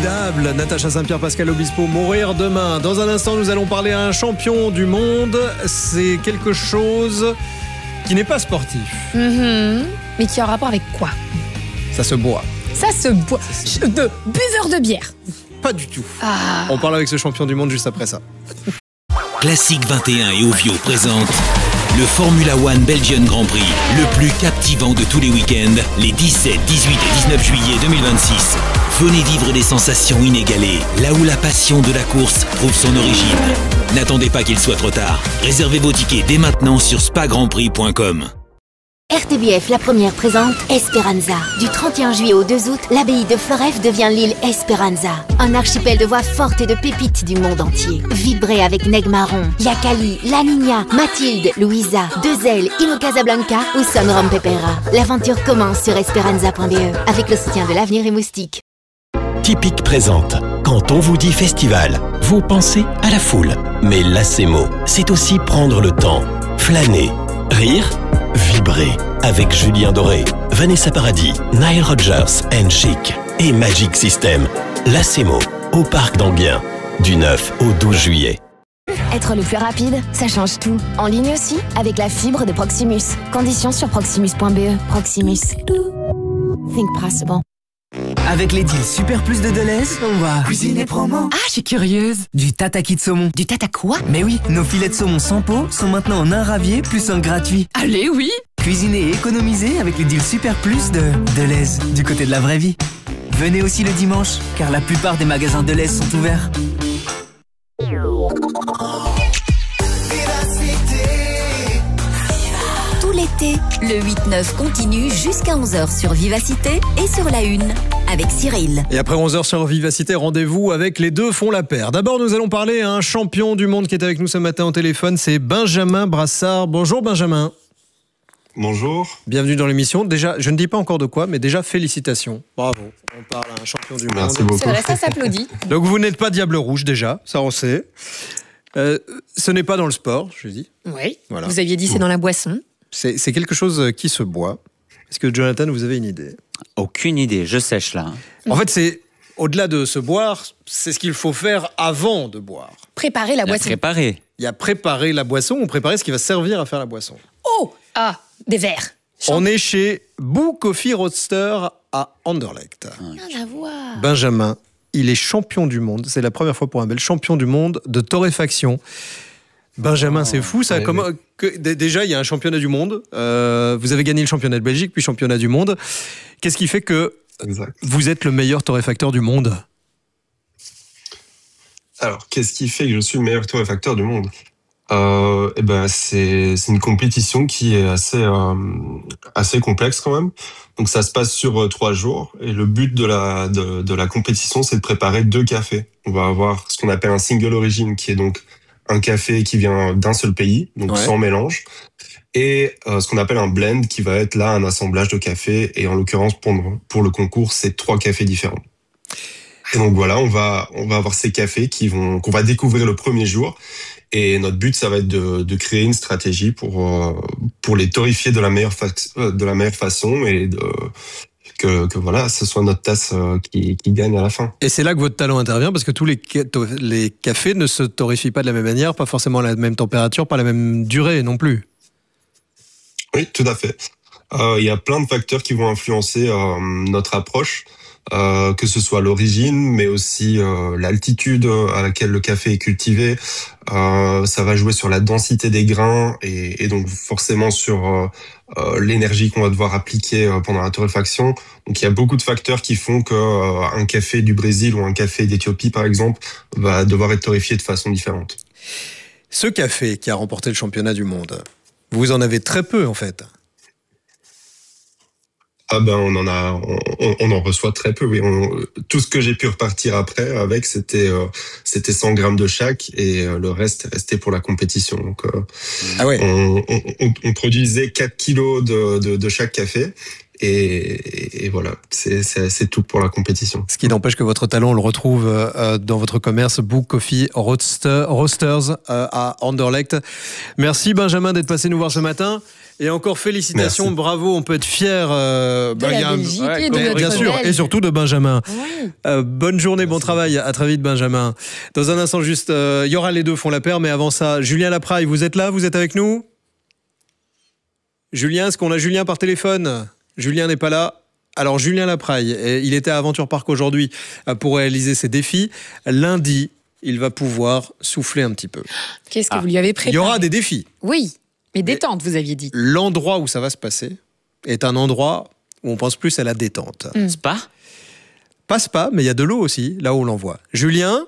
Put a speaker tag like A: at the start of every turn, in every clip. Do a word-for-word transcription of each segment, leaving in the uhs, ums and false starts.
A: Formidable. Natacha Saint-Pierre, Pascal Obispo, mourir demain. Dans un instant, nous allons parler à un champion du monde. C'est quelque chose qui n'est pas sportif.
B: Mmh, mais qui a un rapport avec quoi?
A: Ça se boit.
B: Ça se boit. De buveur de bière.
A: Pas du tout.
B: Ah.
A: On parle avec ce champion du monde juste après ça.
C: Classique vingt et un et Ovio présente le Formula One Belgian Grand Prix, le plus captivant de tous les week-ends, les dix-sept, dix-huit et dix-neuf juillet deux mille vingt-six. Venez vivre des sensations inégalées, là où la passion de la course trouve son origine. N'attendez pas qu'il soit trop tard. Réservez vos tickets dès maintenant sur spa grand prix point com.
D: R T B F, la première, présente Esperanza. Du trente et un juillet au deux août, l'abbaye de Floreffe devient l'île Esperanza. Un archipel de voix fortes et de pépites du monde entier. Vibrez avec Neg Marron, Yakali, La Niña, Mathilde, Louisa, Deux Ailes, Ino Casablanca ou Son Rom Pepera. L'aventure commence sur esperanza point b e avec le soutien de l'Avenir et Moustique.
E: Typique présente. Quand on vous dit festival, vous pensez à la foule. Mais l'Acemo, c'est aussi prendre le temps, flâner, rire, vibrer avec Julien Doré, Vanessa Paradis, Nile Rodgers and Chic et Magic System. L'Acemo, au Parc d'Anguien, du neuf au douze juillet.
F: Être le plus rapide, ça change tout. En ligne aussi, avec la fibre de Proximus. Conditions sur proximus point b e. Proximus. Think possible.
G: Avec les deals Super Plus de Deleuze, on va cuisiner promo. Ah, je suis curieuse. Du tataki de saumon.
B: Du tata quoi?
G: Mais oui, nos filets de saumon sans peau sont maintenant en un ravier plus un gratuit.
B: Allez, oui.
G: Cuisiner et économiser avec les deals Super Plus de Deleuze, du côté de la vraie vie. Venez aussi le dimanche, car la plupart des magasins Deleuze sont ouverts.
H: L'été, le huit neuf continue jusqu'à onze heures sur Vivacité et sur la Une avec Cyril.
A: Et après onze heures sur Vivacité, rendez-vous avec Les Deux font la paire. D'abord, nous allons parler à un champion du monde qui est avec nous ce matin au téléphone, c'est Benjamin Brassard. Bonjour Benjamin.
I: Bonjour.
A: Bienvenue dans l'émission. Déjà, je ne dis pas encore de quoi, mais déjà félicitations. Bravo. On parle à un champion du
I: Merci
A: monde.
I: beaucoup.
B: C'est vrai, ça s'applaudit.
A: Donc vous n'êtes pas Diable Rouge déjà, ça on sait. Euh, ce n'est pas dans le sport, je dis.
B: Oui.
A: Voilà.
B: Vous aviez dit c'est dans la boisson.
A: C'est, c'est quelque chose qui se boit. Est-ce que Jonathan, vous avez une idée?
J: Aucune idée, je sèche là.
A: En fait, c'est au-delà de se boire, c'est ce qu'il faut faire avant de boire.
B: Préparer la,
J: La
B: boisson.
J: préparer.
A: Il y a préparer la boisson ou préparer ce qui va servir à faire la boisson.
B: Oh! Ah, des verres.
A: On est chez Boo Coffee Roadster à Anderlecht.
B: Rien à voir.
A: Benjamin, il est champion du monde. C'est la première fois pour un Belge champion du monde de torréfaction. Benjamin, oh, c'est fou ça.
I: oui,
A: Comment,
I: oui.
A: que, d- déjà, il y a un championnat du monde. Euh, vous avez gagné le championnat de Belgique, puis championnat du monde. Qu'est-ce qui fait que
I: Exact.
A: vous êtes le meilleur torréfacteur du monde?
I: Alors, qu'est-ce qui fait que je suis le meilleur torréfacteur du monde? euh, eh ben, c'est, c'est une compétition qui est assez, euh, assez complexe quand même. Donc, ça se passe sur euh, trois jours. Et le but de la, de, de la compétition, c'est de préparer deux cafés. On va avoir ce qu'on appelle un single origin, qui est donc un café qui vient d'un seul pays, donc
A: Ouais.
I: sans mélange, et euh, ce qu'on appelle un blend, qui va être là un assemblage de cafés, et en l'occurrence pour, pour le concours, c'est trois cafés différents. Et donc voilà, on va on va avoir ces cafés qui vont qu'on va découvrir le premier jour, et notre but ça va être de, de créer une stratégie pour euh, pour les torréfier de la meilleure fa- de la meilleure façon et de Que, que voilà, ce soit notre tasse euh, qui, qui gagne à la fin.
A: Et c'est là que votre talent intervient, parce que tous les, ca- to- les cafés ne se torréfient pas de la même manière, pas forcément à la même température, pas la même durée non plus.
I: Oui, tout à fait. Euh, il y a plein de facteurs qui vont influencer euh, notre approche, euh, que ce soit l'origine, mais aussi euh, l'altitude à laquelle le café est cultivé. Euh, ça va jouer sur la densité des grains et, et donc forcément sur euh, euh, l'énergie qu'on va devoir appliquer euh, pendant la torréfaction. Donc il y a beaucoup de facteurs qui font que euh, un café du Brésil ou un café d'Éthiopie, par exemple, va devoir être torréfié de façon différente.
A: Ce café qui a remporté le championnat du monde, vous en avez très peu en fait.
I: Ah ben on en a, on, on en reçoit très peu. Oui, on, tout ce que j'ai pu repartir après avec, c'était euh, c'était cent grammes de chaque et euh, le reste est resté pour la compétition. Donc euh,
A: ah ouais.
I: on, on, on, on produisait quatre kilos de, de, de chaque café et, et voilà, c'est, c'est, c'est tout pour la compétition.
A: Ce qui n'empêche que votre talent, on le retrouve euh, dans votre commerce Book Coffee Roaster, Roasters euh, à Anderlecht. Merci Benjamin d'être passé nous voir ce matin. Et encore félicitations,
I: Merci.
A: Bravo, on peut être fier euh,
B: De
A: bah,
B: la
A: y a un-
B: Belgique
A: ouais,
B: et de
A: bien
B: notre
A: sûr,
B: Belge.
A: et surtout de Benjamin.
B: Oui.
A: Euh, bonne journée, bon travail, à très vite Benjamin. Dans un instant juste, euh, il y aura les deux font la paire, mais avant ça, Julien Lapraille, vous êtes là, vous êtes avec nous ? Julien, est-ce qu'on a Julien par téléphone ? Julien n'est pas là. Alors Julien Lapraille, il était à Aventure Park aujourd'hui pour réaliser ses défis. Lundi, il va pouvoir souffler un petit peu.
B: Qu'est-ce que
J: Ah.
B: vous lui avez préparé ?
A: Il y aura des défis.
B: Oui, mais détente, vous aviez dit.
A: L'endroit où ça va se passer est un endroit où on pense plus à la détente.
B: Mm.
J: Spa ?
A: Pas spa, mais il y a de l'eau aussi, là où on l'envoie. Julien,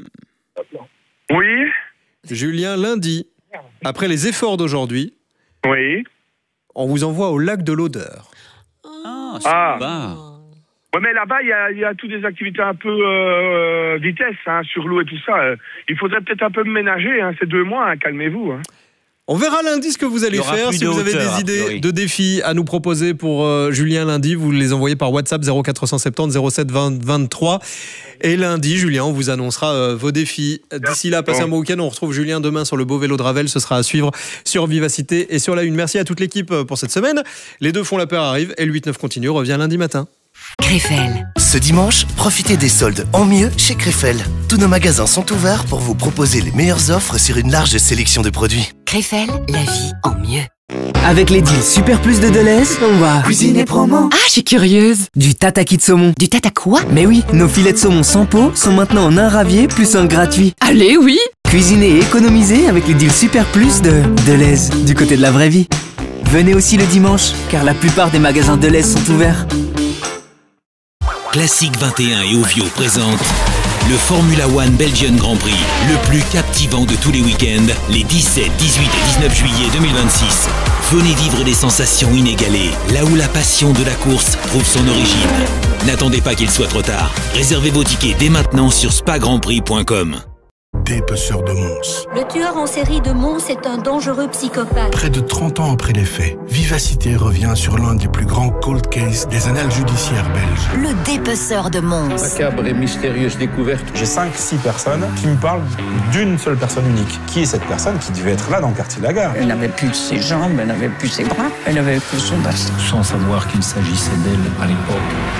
K: Oui,
A: Julien, lundi, après les efforts d'aujourd'hui,
K: oui.
A: on vous envoie au lac de l'Odeur.
J: Ah,
K: Ah.
J: spa.
K: Ouais, mais là-bas, il y a, il y a toutes des activités un peu euh, vitesse, hein, sur l'eau et tout ça. Euh, Il faudrait peut-être un peu me ménager, hein, c'est deux mois, hein, calmez-vous. Hein.
A: On verra lundi ce que vous allez
J: Il y aura
A: faire.
J: plus
A: Si
J: de
A: vous avez
J: hauteur,
A: des
J: a
A: idées
J: priori.
A: de défis à nous proposer pour euh, Julien lundi, vous les envoyez par WhatsApp zéro quatre cent soixante-dix zéro sept vingt vingt-trois. Et lundi, Julien, on vous annoncera euh, vos défis. D'ici là, passez un bon week-end. On retrouve Julien demain sur le beau vélo de Ravel. Ce sera à suivre sur Vivacité et sur la Une. Merci à toute l'équipe pour cette semaine. Les deux font la paire arrive et le huit neuf continue revient lundi matin.
L: Krefel. Ce dimanche, profitez des soldes en mieux chez Krefel. Tous nos magasins sont ouverts pour vous proposer les meilleures offres sur une large sélection de produits.
F: Krefel, la vie en mieux.
G: Avec les deals Super Plus de Deleuze, on va cuisiner promo.
F: Ah, je suis curieuse.
G: Du tataki de saumon.
F: Du tata quoi ?
G: Mais oui, nos filets de saumon sans peau sont maintenant en un ravier plus un gratuit.
F: Allez, oui.
G: Cuisiner et économiser avec les deals Super Plus de Deleuze, du côté de la vraie vie. Venez aussi le dimanche, car la plupart des magasins Deleuze sont ouverts.
C: Classique vingt et un et Ovio présente le Formula One Belgian Grand Prix, le plus captivant de tous les week-ends, les dix-sept, dix-huit et dix-neuf juillet deux mille vingt-six. Venez vivre des sensations inégalées, là où la passion de la course trouve son origine. N'attendez pas qu'il soit trop tard. Réservez vos tickets dès maintenant sur spa grand prix point com.
M: Dépeceur de Mons.
H: Le tueur en série de Mons est un dangereux psychopathe.
M: Près de trente ans après les faits, Vivacité revient sur l'un des plus grands cold cases des annales judiciaires belges.
H: Le dépeceur de Mons.
N: Macabre et mystérieuse découverte. J'ai cinq six personnes qui me parlent d'une seule personne unique. Qui est cette personne qui devait être là dans le quartier de la gare?
O: Elle n'avait plus ses jambes, elle n'avait plus ses bras, elle avait que son bassin.
P: Sans savoir qu'il s'agissait d'elle à l'époque.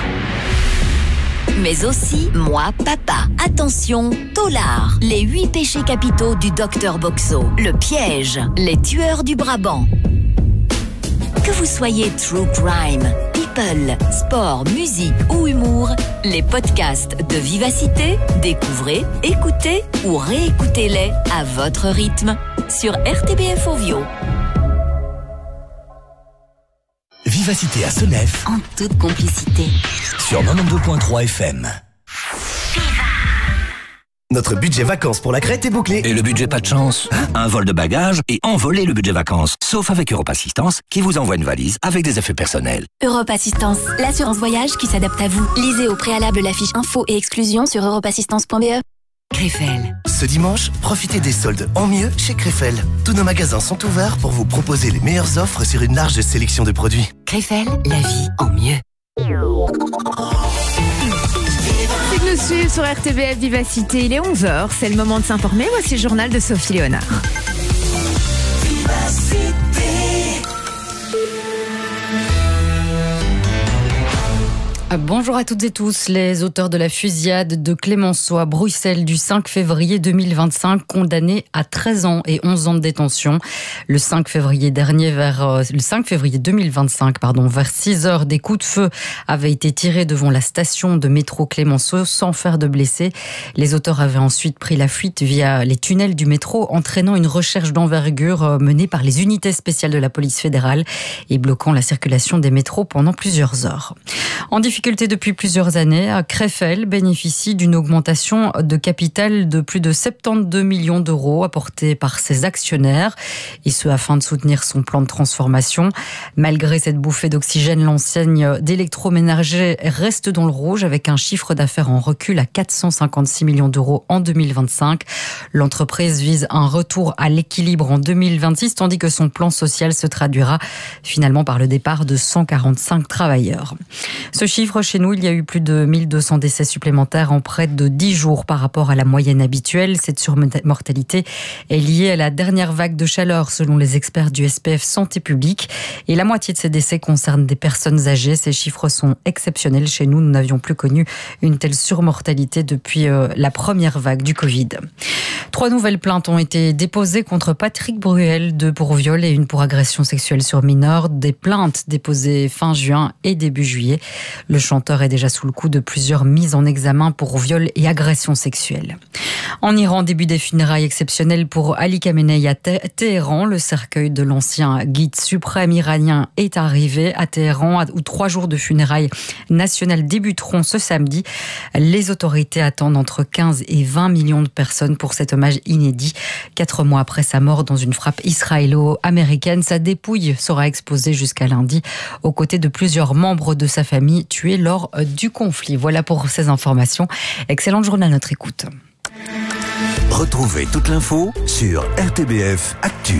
H: Mais aussi Moi Papa. Attention, Tolard. Les huit péchés capitaux du docteur Boxo. Le piège. Les tueurs du Brabant. Que vous soyez true crime, people, sport, musique ou humour, les podcasts de Vivacité, découvrez, écoutez ou réécoutez-les à votre rythme sur R T B F Ovio.
L: Vivacité à Senef,
H: En toute complicité.
L: sur quatre-vingt-douze virgule trois F M. Notre budget vacances pour la Crète est bouclé.
Q: Et le budget pas de chance. Un vol de bagages et envoler le budget vacances. Sauf avec Europe Assistance qui vous envoie une valise avec des effets personnels.
F: Europe Assistance, l'assurance voyage qui s'adapte à vous. Lisez au préalable la fiche info et exclusion sur europe assistance point b e.
L: Krefel. Ce dimanche, profitez des soldes en mieux chez Krefel. Tous nos magasins sont ouverts pour vous proposer les meilleures offres sur une large sélection de produits.
F: Krefel, la vie en mieux.
R: C'est de nous suivre sur R T B F Vivacité. Il est onze heures, c'est le moment de s'informer. Voici le journal de Sophie Léonard.
S: Bonjour à toutes et tous. Les auteurs de la fusillade de Clemenceau à Bruxelles du cinq février deux mille vingt-cinq, condamnés à treize ans et onze ans de détention. Le cinq février dernier, vers euh, le cinq février deux mille vingt-cinq, pardon, vers six heures, des coups de feu avaient été tirés devant la station de métro Clemenceau sans faire de blessés. Les auteurs avaient ensuite pris la fuite via les tunnels du métro, entraînant une recherche d'envergure menée par les unités spéciales de la police fédérale et bloquant la circulation des métros pendant plusieurs heures. En difficulté difficulté depuis plusieurs années. Krefel bénéficie d'une augmentation de capital de plus de soixante-douze millions d'euros apportée par ses actionnaires, et ce afin de soutenir son plan de transformation. Malgré cette bouffée d'oxygène, l'enseigne d'électroménager reste dans le rouge avec un chiffre d'affaires en recul à quatre cent cinquante-six millions d'euros en deux mille vingt-cinq. L'entreprise vise un retour à l'équilibre en deux mille vingt-six, tandis que son plan social se traduira finalement par le départ de cent quarante-cinq travailleurs. Ce chiffre, chez nous, il y a eu plus de mille deux cents décès supplémentaires en près de dix jours par rapport à la moyenne habituelle. Cette surmortalité est liée à la dernière vague de chaleur, selon les experts du S P F Santé publique. Et la moitié de ces décès concernent des personnes âgées. Ces chiffres sont exceptionnels. Chez nous, nous n'avions plus connu une telle surmortalité depuis euh, la première vague du Covid. Trois nouvelles plaintes ont été déposées contre Patrick Bruel, deux pour viol et une pour agression sexuelle sur mineur. Des plaintes déposées fin juin et début juillet. Le chanteur est déjà sous le coup de plusieurs mises en examen pour viol et agression sexuelle. En Iran, début des funérailles exceptionnelles pour Ali Khamenei à Téhéran. Le cercueil de l'ancien guide suprême iranien est arrivé à Téhéran, où trois jours de funérailles nationales débuteront ce samedi. Les autorités attendent entre quinze et vingt millions de personnes pour cet hommage inédit. Quatre mois après sa mort dans une frappe israélo-américaine, sa dépouille sera exposée jusqu'à lundi aux côtés de plusieurs membres de sa famille tués lors du conflit. Voilà pour ces informations. Excellente journée à notre écoute.
C: Retrouvez toute l'info sur R T B F Actu.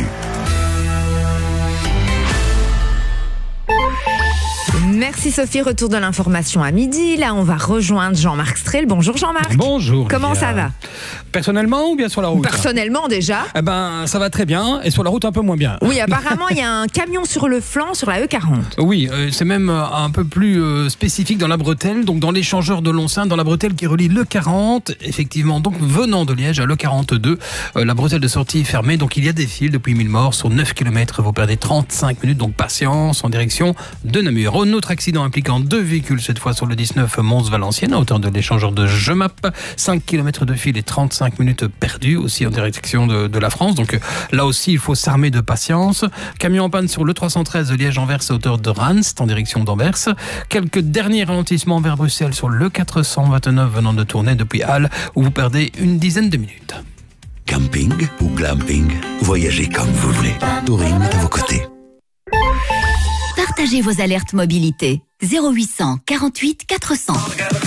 R: Merci Sophie, retour de l'information à midi. Là, on va rejoindre Jean-Marc Strel. Bonjour Jean-Marc.
T: Bonjour.
R: Comment
T: Livia.
R: ça va?
T: Personnellement ou bien sur la route?
R: Personnellement déjà.
T: Eh ben, ça va très bien et sur la route un peu moins bien.
R: Oui, apparemment, il y a un camion sur le flanc sur la E quarante.
T: Oui, euh, c'est même euh, un peu plus euh, spécifique dans la bretelle, donc dans l'échangeur de Longsaint, dans la bretelle qui relie l'E quarante, effectivement, donc venant de Liège à l'E quarante-deux, euh, la bretelle de sortie est fermée, donc il y a des files depuis mille morts sur neuf kilomètres, vous perdez trente-cinq minutes, donc patience en direction de Namur. Un autre accident impliquant deux véhicules, cette fois sur le dix-neuf Mons-Valenciennes, à hauteur de l'échangeur de Gemap, cinq kilomètres de file et trente-cinq minutes perdues, aussi en direction de, de la France, donc là aussi il faut s'armer de patience. Camion en panne sur le trois cent treize de Liège-Anvers à hauteur de Ranst, en direction d'Anvers. Quelques derniers ralentissements vers Bruxelles sur le quatre cent vingt-neuf venant de Tournai depuis Halle, où vous perdez une dizaine de minutes.
C: Camping ou glamping, voyagez comme vous voulez. Touring est à vos côtés.
H: Partagez vos alertes mobilité. zéro huit cent quarante-huit quatre cents.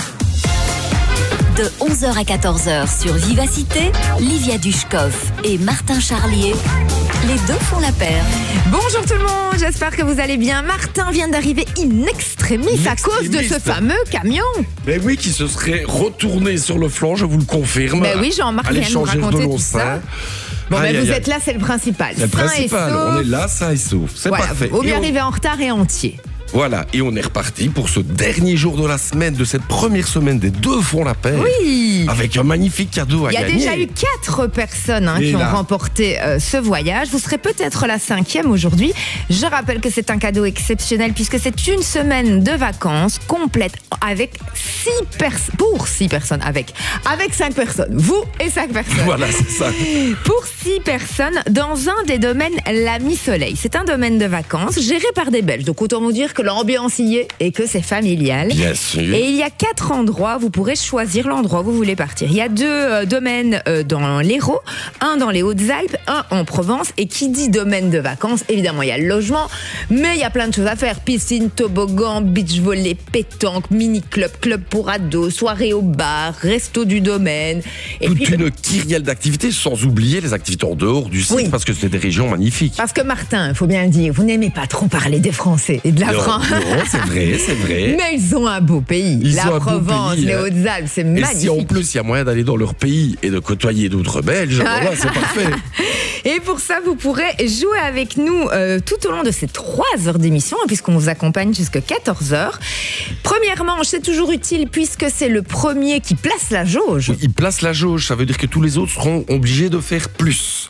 H: De onze heures à quatorze heures sur Vivacité, Livia Dushkov et Martin Charlier, les deux font la paire.
R: Bonjour tout le monde, j'espère que vous allez bien. Martin vient d'arriver in extremis à cause de ce fameux camion.
U: Mais oui, qui se serait retourné sur le flanc, je vous le confirme.
R: Mais oui, Jean-Marc vient de nous raconter tout ça. Bon,
U: aïe,
R: ben
U: aïe,
R: vous
U: aïe.
R: êtes là, c'est le principal.
U: C'est le
R: sain
U: principal,
R: et sauf.
U: on est là, sain et sauf. C'est
R: voilà,
U: parfait.
R: Vaut mieux
U: Et on-
R: arriver en retard et entier.
U: Voilà, et on est reparti pour ce dernier jour de la semaine, de cette première semaine des deux font la paire.
R: Oui.
U: Avec un magnifique cadeau à
R: Il y a
U: gagner.
R: déjà eu quatre personnes hein,
U: Et
R: qui
U: là.
R: ont remporté euh, ce voyage. Vous serez peut-être la cinquième aujourd'hui. Je rappelle que c'est un cadeau exceptionnel puisque c'est une semaine de vacances complète avec six personnes. Pour six personnes, avec. Avec cinq personnes. Vous et cinq personnes.
U: Voilà, c'est ça.
R: Pour six personnes dans un des domaines L'Ami Soleil. C'est un domaine de vacances géré par des Belges. Donc autant vous dire que l'ambiance y est et que c'est familial.
U: Bien sûr.
R: Et il y a quatre endroits, vous pourrez choisir l'endroit où vous voulez partir. Il y a deux euh, domaines euh, dans l'Hérault, un dans les Hautes-Alpes, un en Provence. Et qui dit domaine de vacances, évidemment, il y a le logement, mais il y a plein de choses à faire. Piscine, toboggan, beach volley, pétanque, mini-club, club pour ados, soirée au bar, resto du domaine. Et
U: Toute
R: puis,
U: une kyrielle d'activités, sans oublier les activités en dehors du site,
R: Oui.
U: parce que c'est des régions magnifiques.
R: parce que Martin, il faut bien le dire, vous n'aimez pas trop parler des Français et de la
U: Non,
R: France.
U: non, c'est vrai, c'est vrai.
R: Mais ils ont un beau pays.
U: Ils
R: la
U: ont un beau
R: Provence,
U: pays,
R: les
U: hein.
R: Hautes-Alpes, c'est
U: Et
R: magnifique.
U: si en plus il y a moyen d'aller dans leur pays et de côtoyer d'autres Belges, alors là c'est parfait.
R: Et pour ça, vous pourrez jouer avec nous euh, tout au long de ces trois heures d'émission, hein, puisqu'on vous accompagne jusqu'à quatorze heures. Première manche, c'est toujours utile puisque c'est le premier qui place la jauge.
U: Il place la jauge, ça veut dire que tous les autres seront obligés de faire plus.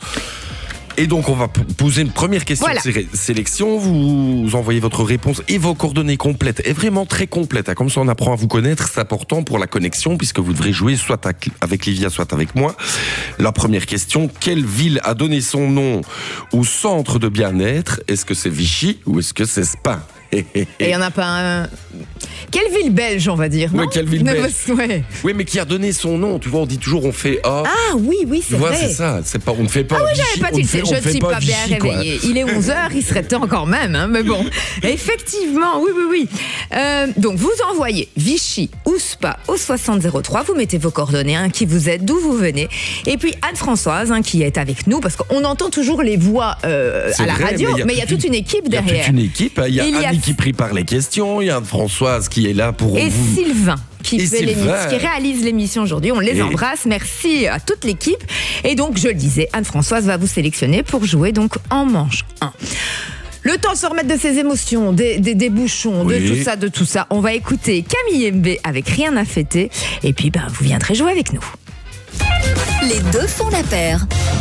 U: Et donc on va p- poser une première question
R: Voilà.
U: de sé- sélection, vous, vous envoyez votre réponse et vos coordonnées complètes, et vraiment très complètes, hein. Comme ça on apprend à vous connaître, c'est important pour la connexion puisque vous devrez jouer soit à- avec Livia, soit avec moi. La première question, quelle ville a donné son nom au centre de bien-être? Est-ce que c'est Vichy ou est-ce que c'est Spa?
R: Et il n'y en a pas un... Quelle ville belge, on va dire, non?
U: Ouais, quelle ville
R: Non,
U: belge.
R: parce- ouais.
U: Oui, mais qui a donné son nom. Tu vois, on dit toujours on fait A.
R: Ah oui, oui, c'est
U: Tu vois,
R: vrai.
U: c'est ça. C'est pas, on ne fait pas
R: Ah oui,
U: Vichy,
R: j'avais pas
U: on ne
R: tilté.
U: fait- on
R: Je
U: ne
R: ne
U: fait
R: suis pas bien
U: Vichy, quoi.
R: réveillée. Il est onze heures, il serait temps quand même. Hein, mais bon, effectivement, oui, oui, oui. Euh, donc, vous envoyez Vichy ou Spa au soixante zéro trois. Vous mettez vos coordonnées, hein, qui vous êtes, d'où vous venez. Et puis, Anne-Françoise, hein, qui est avec nous, parce qu'on entend toujours les voix euh,
U: C'est
R: à la
U: vrai,
R: radio, mais il y a toute une équipe
U: Il y a
R: derrière.
U: toute une équipe. Il y a
R: Il y a-
U: Annie qui prépare les questions. Il y a Anne-Françoise qui est là pour
R: Et
U: vous.
R: Sylvain qui,
U: Et
R: fait
U: Sylvain.
R: l'émission, qui réalise l'émission aujourd'hui. On les
U: Et-
R: embrasse. Merci à toute l'équipe. Et donc, je le disais, Anne-Françoise va vous sélectionner pour jouer donc en manche un. Le temps de se remettre de ses émotions, des, des, des bouchons,
H: Oui.
R: de tout ça, de tout ça. On va écouter Camille M B avec Rien à fêter. Et puis, ben, vous viendrez jouer avec nous.
H: Les deux font la paire.